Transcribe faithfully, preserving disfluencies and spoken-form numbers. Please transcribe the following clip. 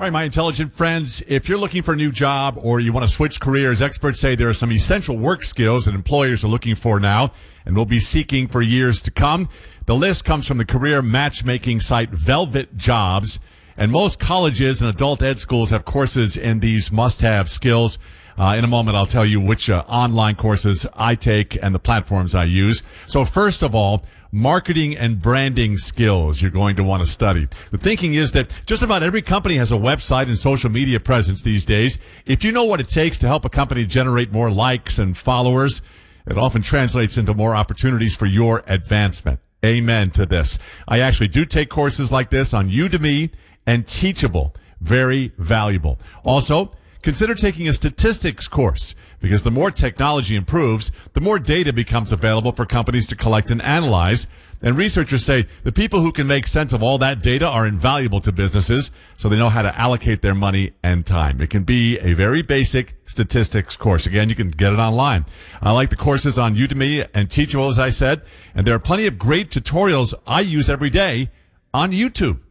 All right, my intelligent friends, if you're looking for a new job or you want to switch careers, experts say there are some essential work skills that employers are looking for now and will be seeking for years to come. The list comes from the career matchmaking site Velvet Jobs, and most colleges and adult ed schools have courses in these must-have skills. Uh, in a moment, I'll tell you which uh, online courses I take and the platforms I use. So first of all, marketing and branding skills you're going to want to study. The thinking is that just about every company has a website and social media presence these days. If you know what it takes to help a company generate more likes and followers, it often translates into more opportunities for your advancement. Amen to this. I actually do take courses like this on Udemy and Teachable. Very valuable. Also, consider taking a statistics course, because the more technology improves, the more data becomes available for companies to collect and analyze. And researchers say the people who can make sense of all that data are invaluable to businesses, so they know how to allocate their money and time. It can be a very basic statistics course. Again, you can get it online. I like the courses on Udemy and Teachable, as I said, and there are plenty of great tutorials I use every day on YouTube.